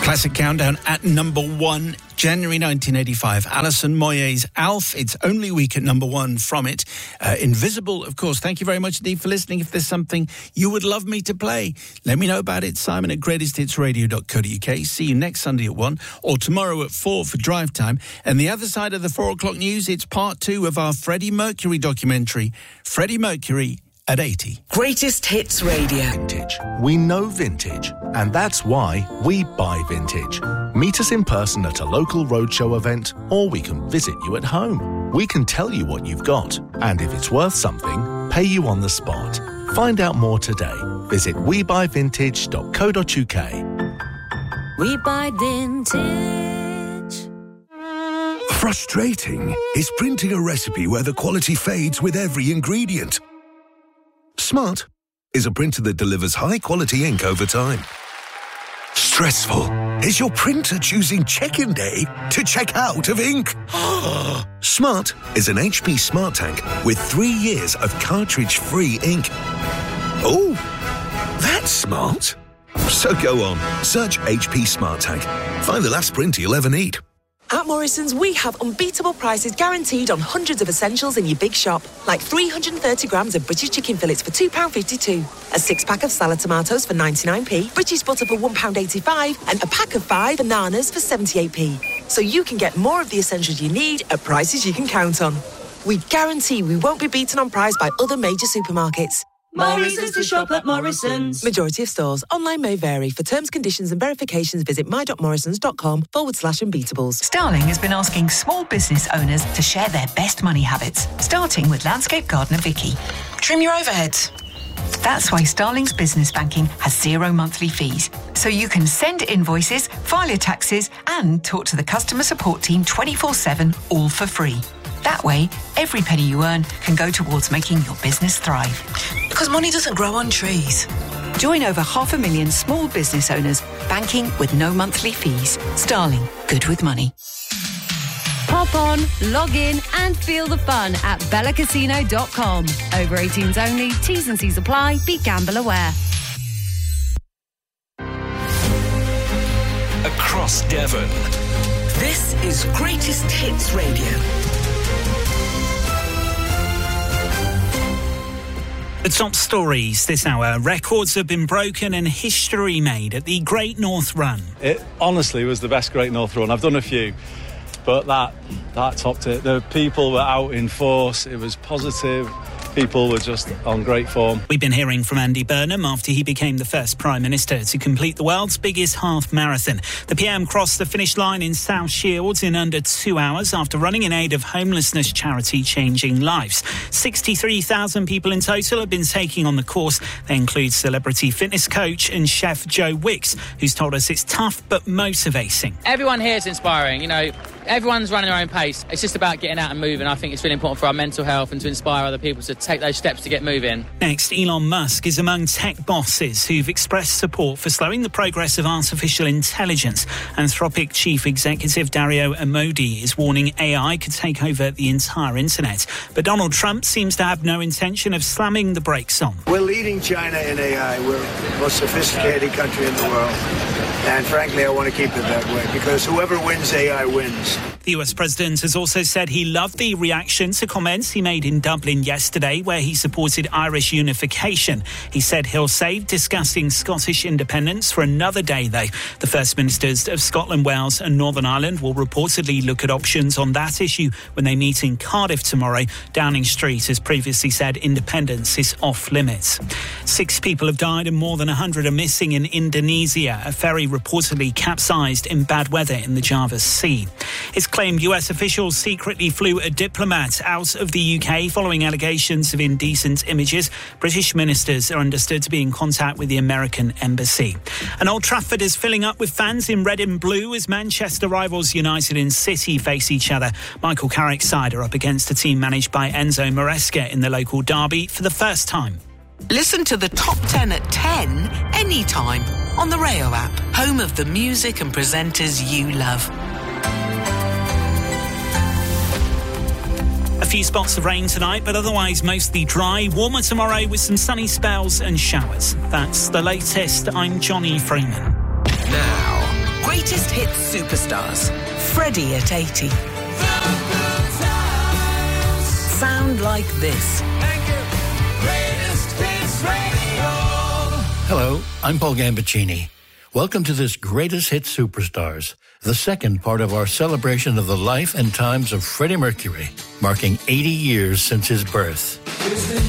Classic Countdown at number 1, January 1985. Alison Moyet's Alf. It's only week at number 1 from it. Invisible, of course. Thank you very much indeed for listening. If there's something you would love me to play, let me know about it. Simon at greatesthitsradio.co.uk. See you next Sunday at 1 or tomorrow at 4 for Drive Time. And the other side of the 4 o'clock news, it's part 2 of our Freddie Mercury documentary, Freddie Mercury at 80. Greatest Hits Radio. Vintage. We know vintage, and that's why we buy vintage. Meet us in person at a local roadshow event, or we can visit you at home. We can tell you what you've got, and if it's worth something, pay you on the spot. Find out more today. Visit webuyvintage.co.uk. We buy vintage. Frustrating is printing a recipe where the quality fades with every ingredient. Smart is a printer that delivers high-quality ink over time. Stressful is your printer choosing check-in day to check out of ink. Smart is an HP Smart Tank with 3 years of cartridge-free ink. Oh, that's smart. So go on, search HP Smart Tank. Find the last printer you'll ever need. At Morrison's, we have unbeatable prices guaranteed on hundreds of essentials in your big shop, like 330 grams of British chicken fillets for £2.52, a 6-pack of salad tomatoes for 99p, British butter for £1.85, and a pack of 5 bananas for 78p. So you can get more of the essentials you need at prices you can count on. We guarantee we won't be beaten on price by other major supermarkets. Morrison's to shop at Morrison's. Majority of stores. Online may vary. For terms, conditions and verifications, visit my.morrisons.com/unbeatables. Starling has been asking small business owners to share their best money habits, starting with landscape gardener Vicky. Trim your overheads. That's why Starling's business banking has 0 monthly fees. So you can send invoices, file your taxes, and talk to the customer support team 24/7, all for free. That way, every penny you earn can go towards making your business thrive. Because money doesn't grow on trees. Join over 500,000 small business owners, banking with no monthly fees. Starling, good with money. Hop on, log in and feel the fun at bellacasino.com. Over 18s only, T's and C's apply, be gamble aware. Across Devon. This is Greatest Hits Radio. The top stories this hour. Records have been broken and history made at the Great North Run. It honestly was the best Great North Run. I've done a few, but that topped it. The people were out in force. It was positive. People were just on great form. We've been hearing from Andy Burnham after he became the first Prime Minister to complete the world's biggest half marathon. The PM crossed the finish line in South Shields in under 2 hours after running in aid of homelessness charity Changing Lives. 63,000 people in total have been taking on the course. They include celebrity fitness coach and chef Joe Wicks, who's told us it's tough but motivating. Everyone here is inspiring, you know. Everyone's running their own pace. It's just about getting out and moving. I think it's really important for our mental health and to inspire other people to take those steps to get moving. Next, Elon Musk is among tech bosses who've expressed support for slowing the progress of artificial intelligence. Anthropic chief executive Dario Amodei is warning AI could take over the entire internet. But Donald Trump seems to have no intention of slamming the brakes on. We're leading China in AI. We're the most sophisticated country in the world. And frankly, I want to keep it that way because whoever wins AI wins. The US president has also said he loved the reaction to comments he made in Dublin yesterday where he supported Irish unification. He said he'll save discussing Scottish independence for another day, though. The First Ministers of Scotland, Wales and Northern Ireland will reportedly look at options on that issue when they meet in Cardiff tomorrow. Downing Street has previously said independence is off limits. 6 people have died and more than 100 are missing in Indonesia. A ferry reportedly capsized in bad weather in the Java Sea. It's claimed US officials secretly flew a diplomat out of the UK following allegations of indecent images. British ministers are understood to be in contact with the American embassy. And Old Trafford is filling up with fans in red and blue as Manchester rivals United and City face each other. Michael Carrick's side are up against a team managed by Enzo Maresca in the local derby for the first time. Listen to the top 10 at 10 anytime on the Rayo app, home of the music and presenters you love. A few spots of rain tonight, but otherwise mostly dry. Warmer tomorrow with some sunny spells and showers. That's the latest. I'm Johnny Freeman. Now, greatest hits superstars. Freddie at 80. Sound like this. Thank you. Greatest Hits Radio. Hello, I'm Paul Gambaccini. Welcome to this Greatest Hits Superstars, the second part of our celebration of the life and times of Freddie Mercury, marking 80 years since his birth.